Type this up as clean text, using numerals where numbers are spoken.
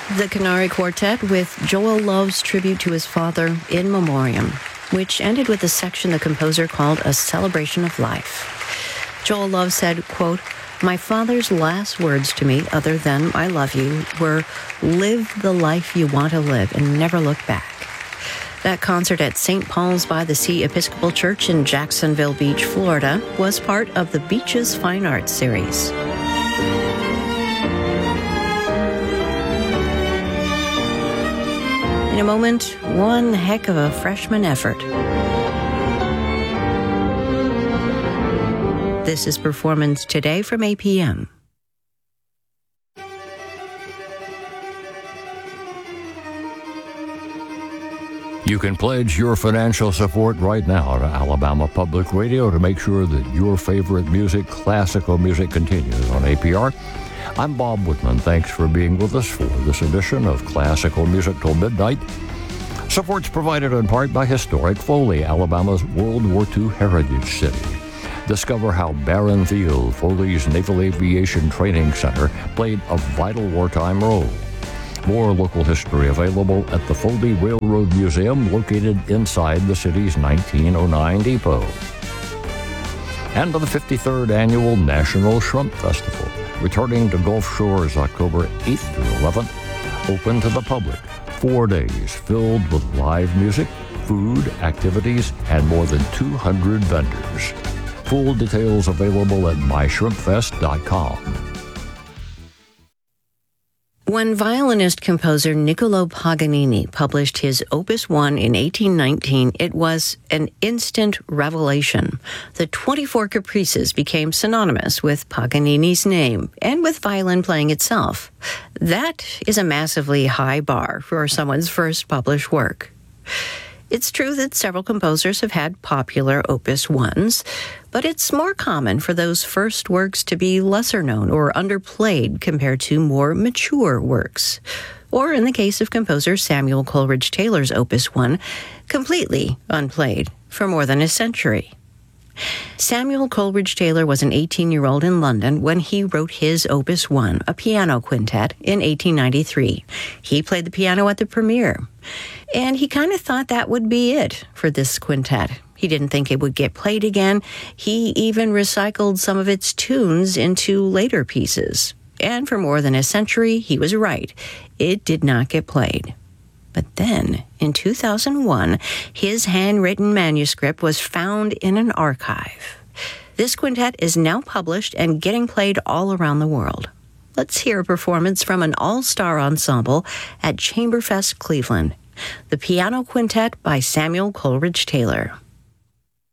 The Canary Quartet with Joel Love's tribute to his father, In Memoriam, which ended with a section the composer called A Celebration of Life. Joel Love said, quote, "My father's last words to me, other than I love you, were live the life you want to live and never look back." That concert at St. Paul's by the Sea Episcopal Church in Jacksonville Beach, Florida, was part of the Beaches Fine Arts series. In a moment, one heck of a freshman effort. This is Performance Today from APM. You can pledge your financial support right now to Alabama Public Radio to make sure that your favorite music, classical music, continues on APR. I'm Bob Woodman. Thanks for being with us for this edition of Classical Music Till Midnight. Support's provided in part by Historic Foley, Alabama's World War II heritage city. Discover how Barron Field, Foley's Naval Aviation Training Center, played a vital wartime role. More local history available at the Foley Railroad Museum, located inside the city's 1909 depot. And to the 53rd Annual National Shrimp Festival, returning to Gulf Shores October 8th through 11th, open to the public. 4 days filled with live music, food, activities, and more than 200 vendors. Full details available at myshrimpfest.com. When violinist-composer Niccolo Paganini published his Opus 1 in 1819, it was an instant revelation. The 24 Caprices became synonymous with Paganini's name and with violin playing itself. That is a massively high bar for someone's first published work. It's true that several composers have had popular Opus 1s, but it's more common for those first works to be lesser known or underplayed compared to more mature works. Or in the case of composer Samuel Coleridge Taylor's Opus 1, completely unplayed for more than a century. Samuel Coleridge Taylor was an 18-year-old in London when he wrote his Opus 1, a piano quintet, in 1893. He played the piano at the premiere. And he kind of thought that would be it for this quintet. He didn't think it would get played again. He even recycled some of its tunes into later pieces. And for more than a century, he was right. It did not get played. But then, in 2001, his handwritten manuscript was found in an archive. This quintet is now published and getting played all around the world. Let's hear a performance from an all-star ensemble at Chamberfest Cleveland. The Piano Quintet by Samuel Coleridge Taylor.